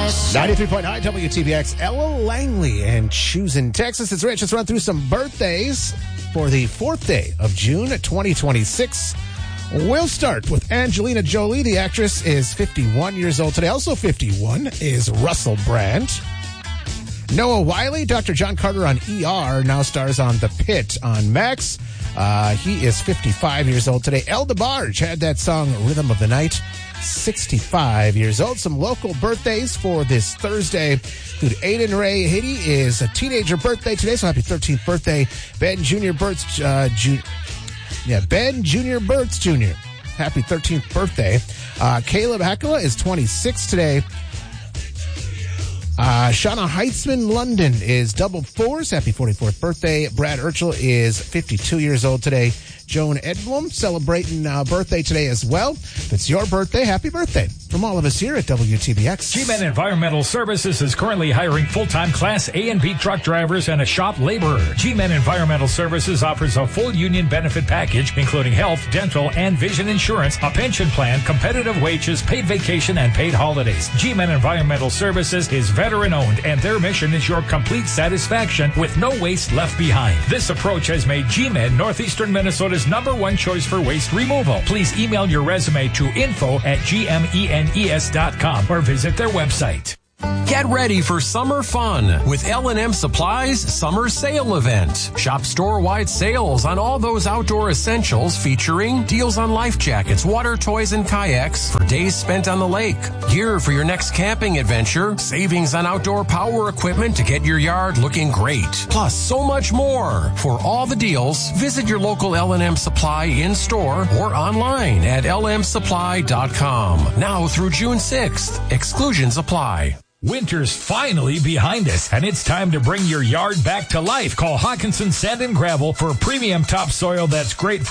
93.9 WTBX, Ella Langley and choosing Texas. It's Rich. Let's run through some birthdays for the 4th day of June 2026. We'll start with Angelina Jolie. The actress is 51 years old today. Also 51 is Russell Brand. Noah Wiley, Dr. John Carter on ER, now stars on The Pit on Max. He is 55 years old today. El DeBarge had that song Rhythm of the Night. 65 years old. Some local birthdays for this Thursday. Dude, Aiden Ray Hitty is a teenager birthday today, so happy 13th birthday. Ben Jr. Burtz Ben Jr. Burtz Jr. Happy 13th birthday. Caleb Hackela is 26 today. Shauna Heitzman London is double fours. Happy 44th birthday. Brad Urchel is 52 years old today. Joan Edblom celebrating birthday today as well. If it's your birthday, happy birthday from all of us here at WTBX. G-Men Environmental Services is currently hiring full-time Class A and B truck drivers and a shop laborer. G-Men Environmental Services offers a full union benefit package, including health, dental, and vision insurance, a pension plan, competitive wages, paid vacation, and paid holidays. G-Men Environmental Services is veteran-owned, and their mission is your complete satisfaction with no waste left behind. This approach has made G-Men Northeastern Minnesota's #1 choice for waste removal. Please email your resume to info@gmenes.com or visit their website. Get ready for summer fun with L&M Supply's Summer Sale Event. Shop store-wide sales on all those outdoor essentials featuring deals on life jackets, water toys, and kayaks for days spent on the lake. Gear for your next camping adventure. Savings on outdoor power equipment to get your yard looking great. Plus, so much more. For all the deals, visit your local L&M Supply in-store or online at lmsupply.com. Now through June 6th. Exclusions apply. Winter's finally behind us, and it's time to bring your yard back to life. Call Hawkinson Sand and Gravel for premium topsoil that's great for